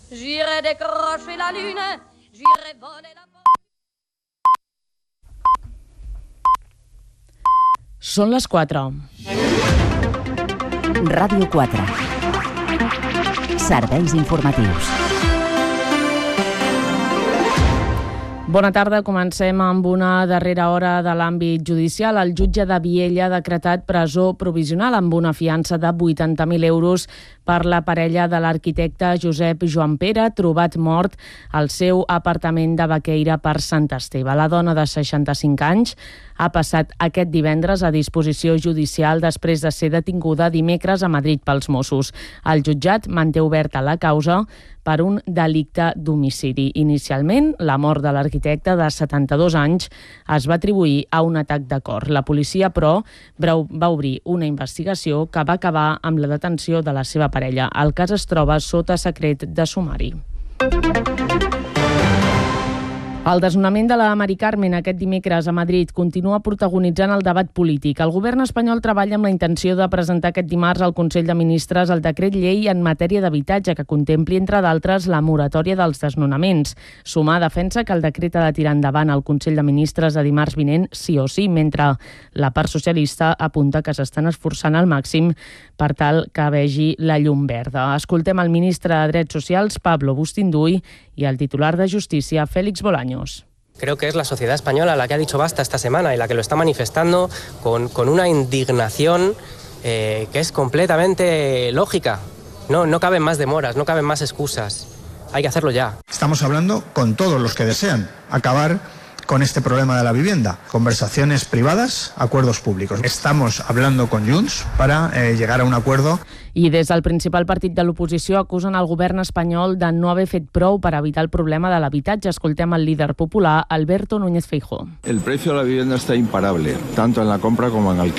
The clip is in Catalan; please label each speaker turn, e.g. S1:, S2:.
S1: J'irai décrocher la lune, j'irai voler la...
S2: Són les 4.
S3: Ràdio 4. Serveis informatius.
S2: Bona tarda, comencem amb una darrera hora de l'àmbit judicial. El jutge de Viella ha decretat presó provisional amb una fiança de 80.000 euros per la parella de l'arquitecte Josep Joan Pere, trobat mort al seu apartament de Baqueira per Sant Esteve. La dona de 65 anys ha passat aquest divendres a disposició judicial després de ser detinguda dimecres a Madrid pels Mossos. El jutjat manté oberta la causa per un delicte d'homicidi. Inicialment, la mort de l'arquitecte de 72 anys es va atribuir a un atac de cor. La policia, però, va obrir una investigació que va acabar amb la detenció de la seva parella. El cas es troba sota secret de sumari. El desnonament de la Mari Carmen aquest dimecres a Madrid continua protagonitzant el debat polític. El govern espanyol treballa amb la intenció de presentar aquest dimarts al Consell de Ministres el decret llei en matèria d'habitatge que contempli, entre d'altres, la moratòria dels desnonaments. Sumar defensa que el decret ha de tirar endavant al Consell de Ministres de dimarts vinent sí o sí, mentre la part socialista apunta que s'estan esforçant al màxim per tal que vegi la llum verda. Escoltem el ministre de Drets Socials, Pablo Bustinduy, y al titular de Justicia, Félix Bolaños.
S4: Creo que es la sociedad española la que ha dicho basta esta semana y la que lo está manifestando con una indignación que es completamente lógica. No caben más demoras, no caben más excusas. Hay que hacerlo ya.
S5: Estamos hablando con todos los que desean acabar con este problema de la vivienda. Conversaciones privadas, acuerdos públicos. Estamos hablando con Junts para llegar a un acuerdo.
S2: I des del principal partit de l'oposició acusen el govern espanyol de no haver fet prou per evitar el problema de l'habitatge. Escoltem el líder popular, Alberto Núñez Feijóo.
S6: El precio de la vivienda está imparable, tanto en la compra como en alquiler.